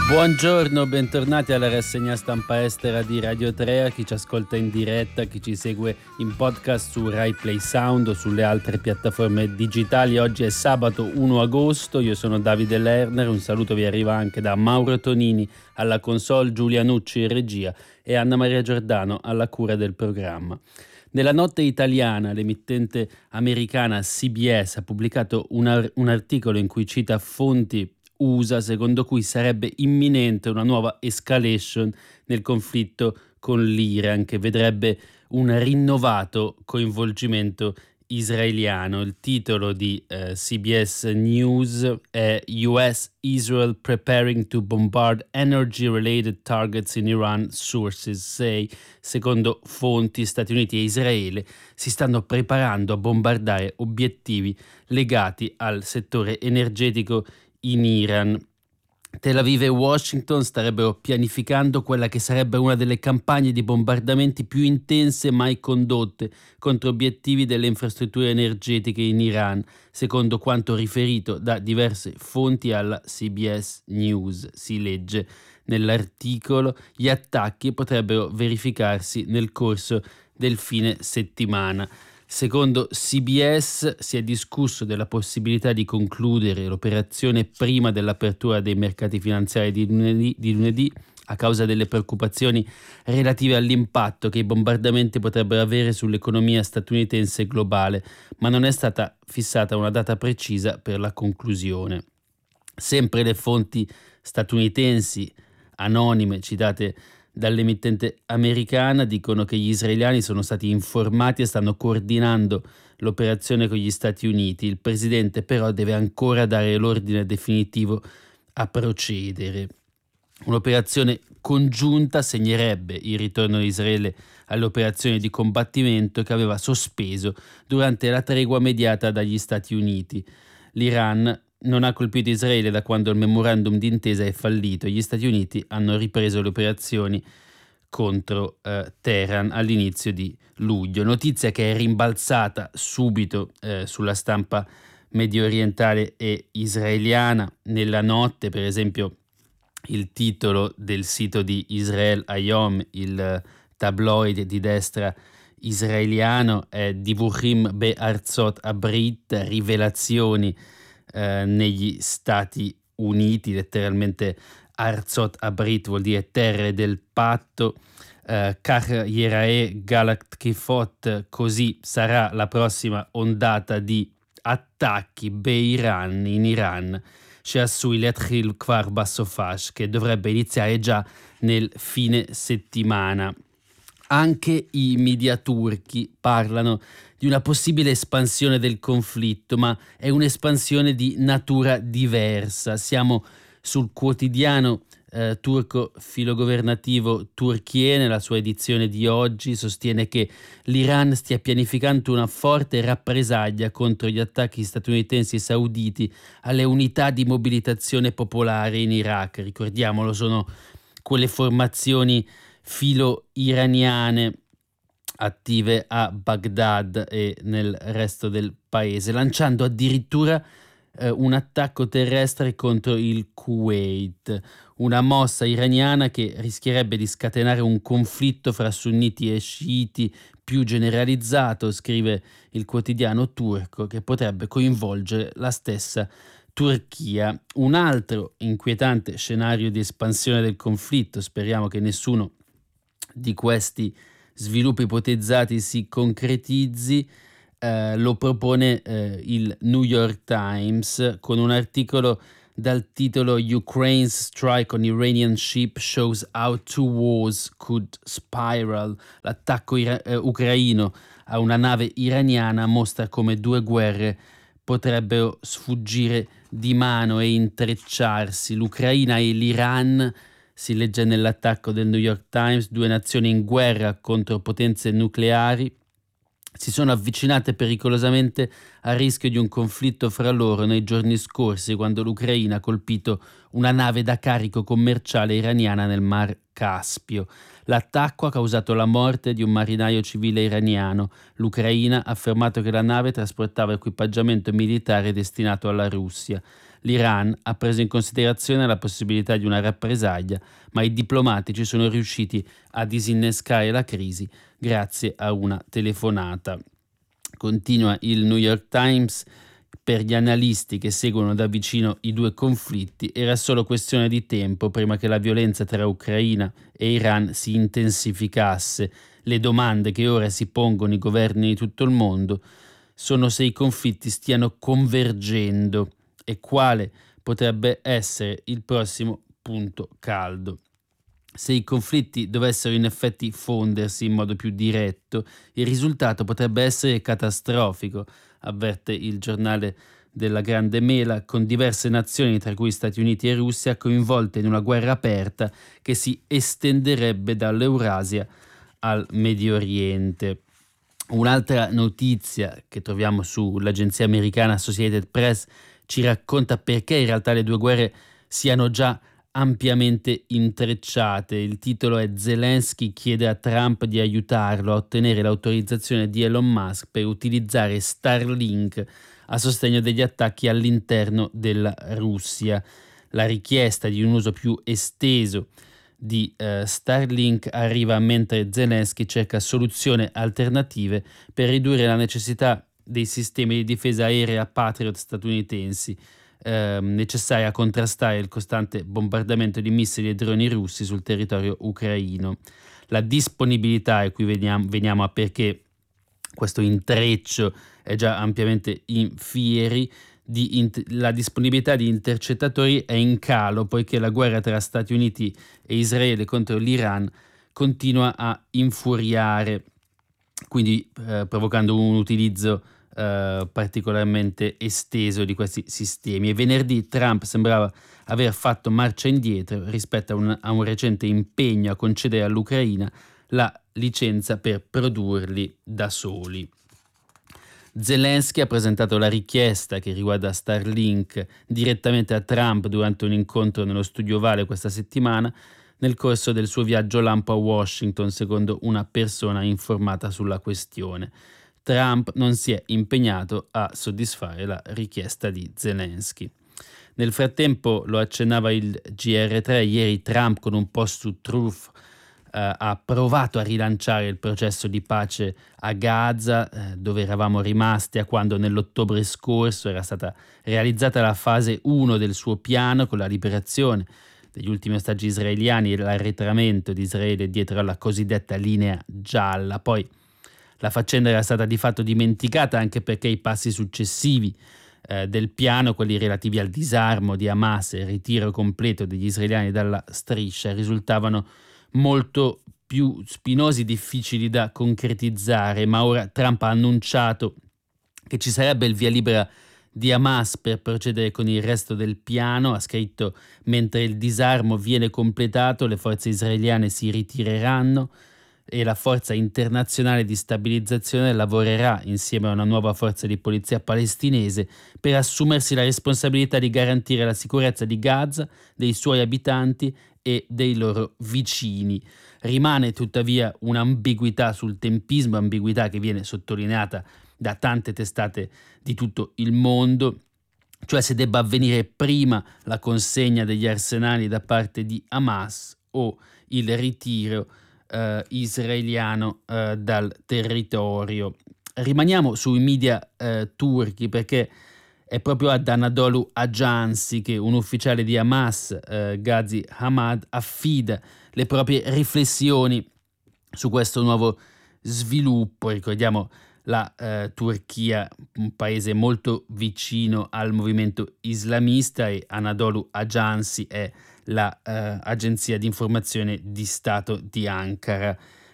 Buongiorno, bentornati alla rassegna stampa estera di Radio 3, a chi ci ascolta in diretta, chi ci segue in podcast su Rai Play Sound o sulle altre piattaforme digitali. Oggi è sabato 1 agosto, io sono Davide Lerner, un saluto vi arriva anche da Mauro Tonini alla console, Giulia Nucci in regia e Anna Maria Giordano alla cura del programma. Nella notte italiana, l'emittente americana CBS ha pubblicato un articolo in cui cita fonti USA secondo cui sarebbe imminente una nuova escalation nel conflitto con l'Iran che vedrebbe un rinnovato coinvolgimento israeliano. Il titolo di CBS News è US Israel preparing to bombard energy related targets in Iran, sources say. Secondo fonti, Stati Uniti e Israele si stanno preparando a bombardare obiettivi legati al settore energetico in Iran. Tel Aviv e Washington starebbero pianificando quella che sarebbe una delle campagne di bombardamenti più intense mai condotte contro obiettivi delle infrastrutture energetiche in Iran, secondo quanto riferito da diverse fonti alla CBS News. Si legge nell'articolo: gli attacchi potrebbero verificarsi nel corso del fine settimana. Secondo CBS si è discusso della possibilità di concludere l'operazione prima dell'apertura dei mercati finanziari di lunedì a causa delle preoccupazioni relative all'impatto che i bombardamenti potrebbero avere sull'economia statunitense e globale, ma non è stata fissata una data precisa per la conclusione. Sempre le fonti statunitensi anonime citate dall'emittente americana dicono che gli israeliani sono stati informati e stanno coordinando l'operazione con gli Stati Uniti. Il presidente però deve ancora dare l'ordine definitivo a procedere. Un'operazione congiunta segnerebbe il ritorno di Israele alle operazioni di combattimento che aveva sospeso durante la tregua mediata dagli Stati Uniti. L'Iran non ha colpito Israele da quando il memorandum d'intesa è fallito. Gli Stati Uniti hanno ripreso le operazioni contro Teheran all'inizio di luglio. Notizia che è rimbalzata subito sulla stampa medio orientale e israeliana. Nella notte, per esempio, il titolo del sito di Israel Hayom, il tabloid di destra israeliano, è Divuchim be'arzot abrit, rivelazioni negli Stati Uniti, letteralmente Arzot Abrit vuol dire terre del patto, Kach Yerae Galat Kifot, così sarà la prossima ondata di attacchi Beiran in Iran, Sheasui Letril Kvar Bassofash, che dovrebbe iniziare già nel fine settimana. Anche i media turchi parlano di una possibile espansione del conflitto, ma è un'espansione di natura diversa. Siamo sul quotidiano turco filogovernativo Turchie, nella sua edizione di oggi, sostiene che l'Iran stia pianificando una forte rappresaglia contro gli attacchi statunitensi e sauditi alle unità di mobilitazione popolare in Iraq. Ricordiamolo, sono quelle formazioni filo-iraniane attive a Baghdad e nel resto del paese, lanciando addirittura un attacco terrestre contro il Kuwait, una mossa iraniana che rischierebbe di scatenare un conflitto fra sunniti e sciiti più generalizzato, scrive il quotidiano turco, che potrebbe coinvolgere la stessa Turchia. Un altro inquietante scenario di espansione del conflitto, speriamo che nessuno di questi sviluppi ipotizzati si concretizzi, lo propone il New York Times con un articolo dal titolo Ukraine's strike on Iranian ship shows how two wars could spiral. L'attacco ucraino a una nave iraniana mostra come due guerre potrebbero sfuggire di mano e intrecciarsi. L'Ucraina e l'Iran, si legge nell'attacco del New York Times, due nazioni in guerra contro potenze nucleari, si sono avvicinate pericolosamente al rischio di un conflitto fra loro nei giorni scorsi, quando l'Ucraina ha colpito una nave da carico commerciale iraniana nel Mar Caspio. L'attacco ha causato la morte di un marinaio civile iraniano. L'Ucraina ha affermato che la nave trasportava equipaggiamento militare destinato alla Russia. L'Iran ha preso in considerazione la possibilità di una rappresaglia, ma i diplomatici sono riusciti a disinnescare la crisi grazie a una telefonata. Continua il New York Times. Per gli analisti che seguono da vicino i due conflitti era solo questione di tempo prima che la violenza tra Ucraina e Iran si intensificasse. Le domande che ora si pongono i governi di tutto il mondo sono se i conflitti stiano convergendo e quale potrebbe essere il prossimo punto caldo. Se i conflitti dovessero in effetti fondersi in modo più diretto, il risultato potrebbe essere catastrofico, avverte il giornale della Grande Mela, con diverse nazioni, tra cui Stati Uniti e Russia, coinvolte in una guerra aperta che si estenderebbe dall'Eurasia al Medio Oriente. Un'altra notizia che troviamo sull'agenzia americana Associated Press ci racconta perché in realtà le due guerre siano già ampiamente intrecciate. Il titolo è: Zelensky chiede a Trump di aiutarlo a ottenere l'autorizzazione di Elon Musk per utilizzare Starlink a sostegno degli attacchi all'interno della Russia. La richiesta di un uso più esteso di Starlink arriva mentre Zelensky cerca soluzioni alternative per ridurre la necessità dei sistemi di difesa aerea Patriot statunitensi necessari a contrastare il costante bombardamento di missili e droni russi sul territorio ucraino. La disponibilità, e qui veniamo a perché questo intreccio è già ampiamente in fieri, la disponibilità di intercettatori è in calo poiché la guerra tra Stati Uniti e Israele contro l'Iran continua a infuriare, quindi provocando un utilizzo particolarmente esteso di questi sistemi. E venerdì Trump sembrava aver fatto marcia indietro rispetto a un recente impegno a concedere all'Ucraina la licenza per produrli da soli. Zelensky ha presentato la richiesta che riguarda Starlink direttamente a Trump durante un incontro nello studio Ovale questa settimana, nel corso del suo viaggio lampo a Washington, secondo una persona informata sulla questione. Trump non si è impegnato a soddisfare la richiesta di Zelensky. Nel frattempo, lo accennava il GR3, ieri Trump con un post su Truth ha provato a rilanciare il processo di pace a Gaza, dove eravamo rimasti a quando nell'ottobre scorso era stata realizzata la fase 1 del suo piano con la liberazione degli ultimi ostaggi israeliani e l'arretramento di Israele dietro alla cosiddetta linea gialla. Poi la faccenda era stata di fatto dimenticata anche perché i passi successivi del piano, quelli relativi al disarmo di Hamas e il ritiro completo degli israeliani dalla striscia, risultavano molto più spinosi, difficili da concretizzare, ma ora Trump ha annunciato che ci sarebbe il via libera di Hamas per procedere con il resto del piano. Ha scritto: mentre il disarmo viene completato, le forze israeliane si ritireranno e la forza internazionale di stabilizzazione lavorerà insieme a una nuova forza di polizia palestinese per assumersi la responsabilità di garantire la sicurezza di Gaza, dei suoi abitanti e dei loro vicini. Rimane tuttavia un'ambiguità sul tempismo, ambiguità che viene sottolineata da tante testate di tutto il mondo, cioè se debba avvenire prima la consegna degli arsenali da parte di Hamas o il ritiro israeliano dal territorio. Rimaniamo sui media turchi perché è proprio ad Anadolu Ajansi che un ufficiale di Hamas, Ghazi Hamad, affida le proprie riflessioni su questo nuovo sviluppo. Ricordiamo la Turchia, un paese molto vicino al movimento islamista, e Anadolu Ajansi è l'agenzia di informazione di Stato di Ankara.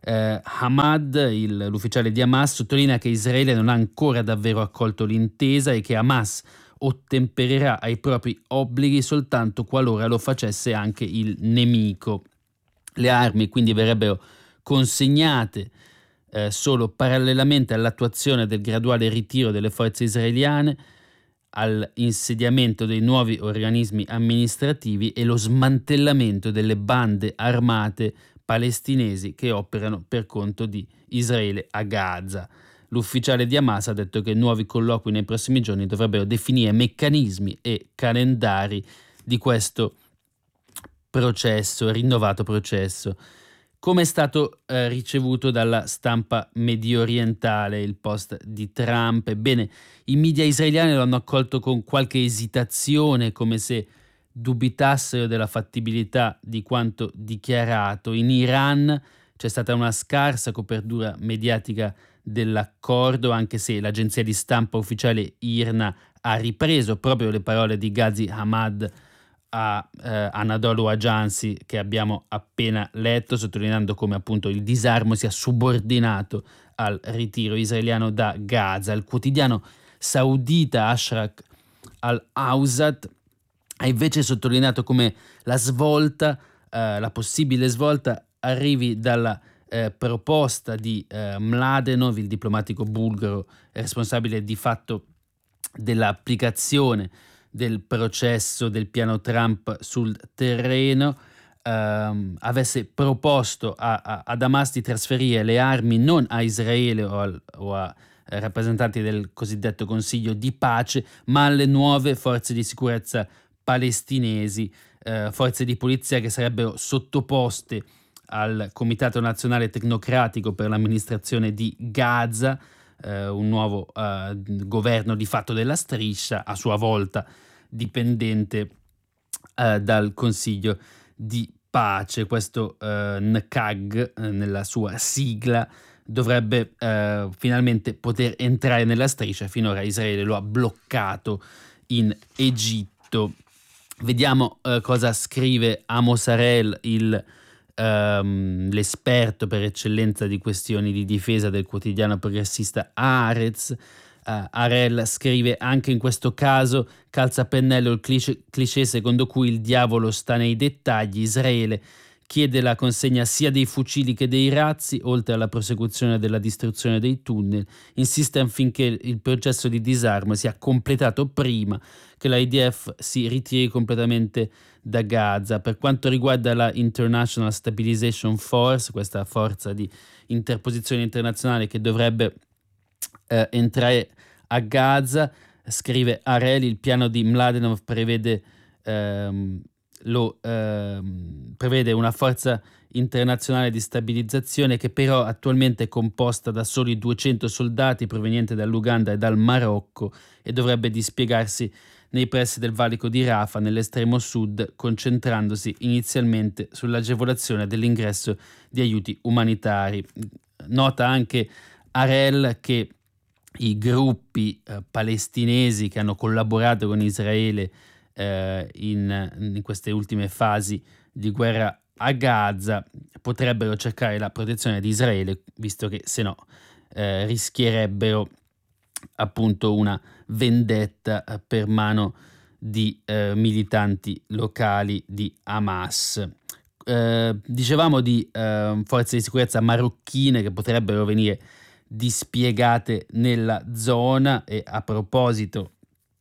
Hamad, l'ufficiale di Hamas, sottolinea che Israele non ha ancora davvero accolto l'intesa e che Hamas ottempererà ai propri obblighi soltanto qualora lo facesse anche il nemico. Le armi quindi verrebbero consegnate solo parallelamente all'attuazione del graduale ritiro delle forze israeliane, all'insediamento dei nuovi organismi amministrativi e lo smantellamento delle bande armate palestinesi che operano per conto di Israele a Gaza. L'ufficiale di Hamas ha detto che nuovi colloqui nei prossimi giorni dovrebbero definire meccanismi e calendari di questo rinnovato processo. Come è stato ricevuto dalla stampa medio orientale il post di Trump? Ebbene, i media israeliani lo hanno accolto con qualche esitazione, come se dubitassero della fattibilità di quanto dichiarato. In Iran c'è stata una scarsa copertura mediatica dell'accordo, anche se l'agenzia di stampa ufficiale IRNA ha ripreso proprio le parole di Ghazi Hamad a Anadolu Ajansi, che abbiamo appena letto, sottolineando come appunto il disarmo sia subordinato al ritiro israeliano da Gaza. Il quotidiano saudita Ashraq al-Awsat ha invece sottolineato come la svolta, la possibile svolta, arrivi dalla proposta di Mladenov, il diplomatico bulgaro responsabile di fatto dell'applicazione del processo del piano Trump sul terreno, avesse proposto ad Hamas di trasferire le armi non a Israele o a rappresentanti del cosiddetto Consiglio di pace, ma alle nuove forze di sicurezza palestinesi, forze di polizia che sarebbero sottoposte al Comitato Nazionale Tecnocratico per l'amministrazione di Gaza, un nuovo governo di fatto della striscia, a sua volta dipendente dal Consiglio di pace. Questo NCAG, nella sua sigla, dovrebbe finalmente poter entrare nella striscia. Finora Israele lo ha bloccato in Egitto. Vediamo cosa scrive Amos Harel, l'esperto per eccellenza di questioni di difesa del quotidiano progressista Haaretz. Harel scrive: anche in questo caso calza a pennello il cliché secondo cui il diavolo sta nei dettagli. Israele chiede la consegna sia dei fucili che dei razzi, oltre alla prosecuzione della distruzione dei tunnel. Insiste affinché il processo di disarmo sia completato prima che l'IDF si ritiri completamente da Gaza. Per quanto riguarda la International Stabilization Force, questa forza di interposizione internazionale che dovrebbe entrare a Gaza, scrive Harel, il piano di Mladenov prevede una forza internazionale di stabilizzazione che però attualmente è composta da soli 200 soldati provenienti dall'Uganda e dal Marocco e dovrebbe dispiegarsi nei pressi del valico di Rafah nell'estremo sud, concentrandosi inizialmente sull'agevolazione dell'ingresso di aiuti umanitari. Nota anche Harel che i gruppi palestinesi che hanno collaborato con Israele in queste ultime fasi di guerra a Gaza potrebbero cercare la protezione di Israele, visto che se no rischierebbero appunto una vendetta per mano di militanti locali di Hamas. Dicevamo di forze di sicurezza marocchine che potrebbero venire dispiegate nella zona, e a proposito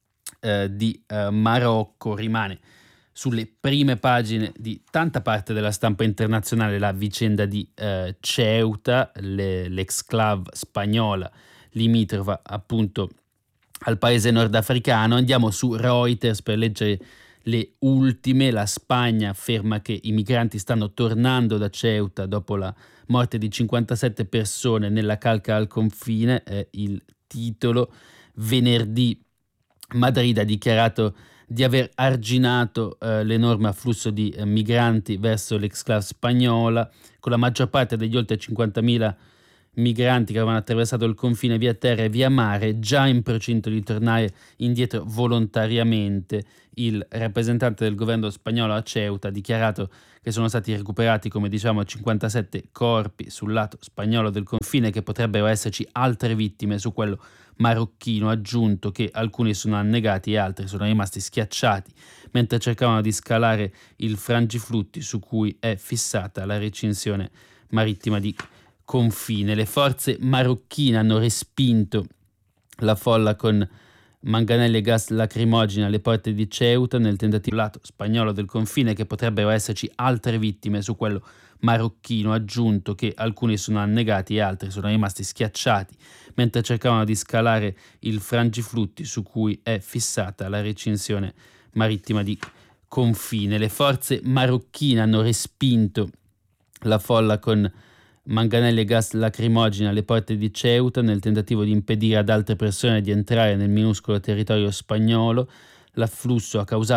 di Marocco, rimane sulle prime pagine di tanta parte della stampa internazionale la vicenda di Ceuta, l'exclave spagnola limitrofa appunto al paese nordafricano. Andiamo su Reuters per leggere le ultime. La Spagna afferma che i migranti stanno tornando da Ceuta dopo la morte di 57 persone nella calca al confine, è il titolo. Venerdì Madrid ha dichiarato di aver arginato l'enorme afflusso di migranti verso l'exclave spagnola, con la maggior parte degli oltre 50.000 migranti che avevano attraversato il confine via terra e via mare già in procinto di tornare indietro volontariamente. Il rappresentante del governo spagnolo a Ceuta ha dichiarato che sono stati recuperati, come diciamo, 57 corpi sul lato spagnolo del confine, che potrebbero esserci altre vittime su quello marocchino, aggiunto che alcuni sono annegati e altri sono rimasti schiacciati mentre cercavano di scalare il frangiflutti su cui è fissata la recinzione marittima di confine. Le forze marocchine hanno respinto la folla con manganelli e gas lacrimogeni alle porte di Ceuta nel tentativo lato spagnolo del confine che potrebbero esserci altre vittime su quello marocchino, aggiunto che alcuni sono annegati e altri sono rimasti schiacciati mentre cercavano di scalare il frangiflutti su cui è fissata la recinzione marittima di confine. Le forze marocchine hanno respinto la folla con manganelli e gas lacrimogeni alle porte di Ceuta nel tentativo di impedire ad altre persone di entrare nel minuscolo territorio spagnolo. L'afflusso ha causato